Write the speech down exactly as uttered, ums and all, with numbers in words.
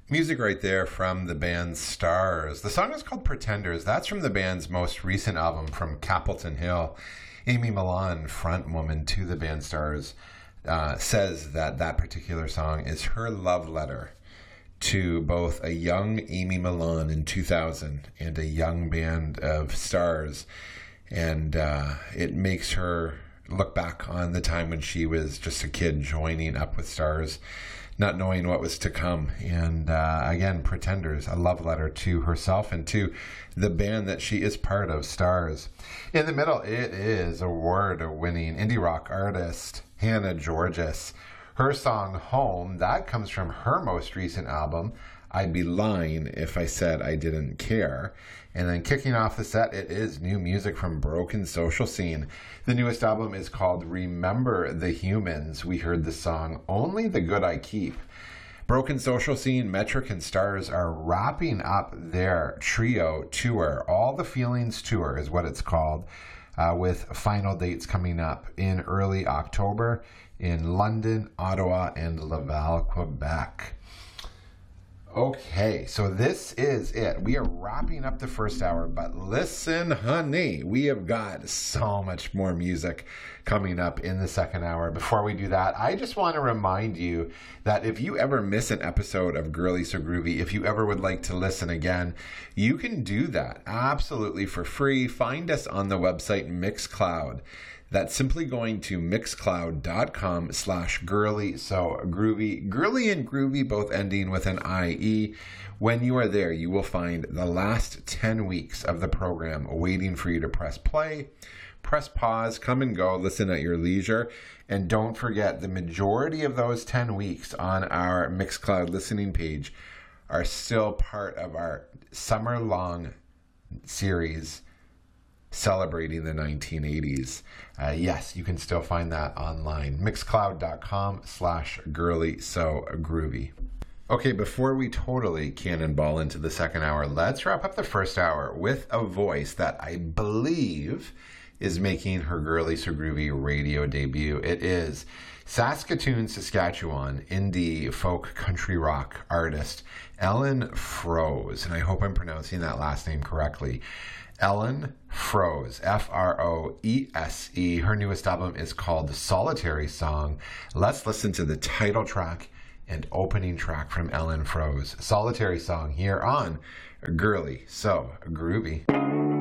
Music right there from the band Stars. The song is called Pretenders. That's from the band's most recent album from Capitol Hill. Amy Millan, front woman to the band Stars, uh, says that that particular song is her love letter to both a young Amy Millan in two thousand and a young band of Stars. And uh, it makes her look back on the time when she was just a kid joining up with Stars, not knowing what was to come. And uh, again, Pretenders, a love letter to herself and to the band that she is part of, Stars. In the middle, it is award-winning indie rock artist Hannah Georgas. Her song Home, that comes from her most recent album, I'd Be Lying If I Said I Didn't Care. And then kicking off the set, it is new music from Broken Social Scene. The newest album is called Remember the Humans. We heard the song Only the Good I Keep. Broken Social Scene, Metric, and Stars are wrapping up their trio tour. All the Feelings Tour is what it's called, uh, with final dates coming up in early October in London, Ottawa, and Laval, Quebec. Okay, so this is it. We are wrapping up the first hour, but listen, honey, we have got so much more music coming up in the second hour. Before we do that, I just want to remind you that if you ever miss an episode of Girly So Groovy, if you ever would like to listen again, you can do that absolutely for free. Find us on the website Mixcloud. That's simply going to mixcloud.com slash girly so groovy. Girly and groovy both ending with an I E. When you are there, you will find the last ten weeks of the program waiting for you to press play, press pause, come and go, listen at your leisure. And don't forget, the majority of those ten weeks on our Mixcloud listening page are still part of our summer-long series celebrating the nineteen eighties. Uh, yes, you can still find that online. Mixcloud.com slash girly so groovy. Okay, before we totally cannonball into the second hour, let's wrap up the first hour with a voice that I believe is making her Girly So Groovy radio debut. It is Saskatoon, Saskatchewan, indie folk country rock artist Ellen Froese, and I hope I'm pronouncing that last name correctly. Ellen Froese, F R O E S E. Her newest album is called Solitary Song. Let's listen to the title track and opening track from Ellen Froese, Solitary Song, here on Girly So Groovy.